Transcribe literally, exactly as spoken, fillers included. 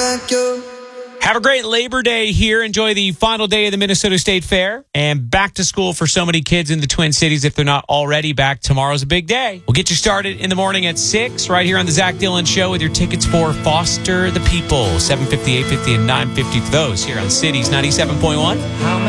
like you. Have a great Labor Day here. Enjoy the final day of the Minnesota State Fair and back to school for so many kids in the Twin Cities. If they're not already back, tomorrow's a big day. We'll get you started in the morning at six right here on the Zach Dillon Show with your tickets for Foster the People. seven fifty, eight fifty, and nine fifty for those here on Cities ninety-seven point one.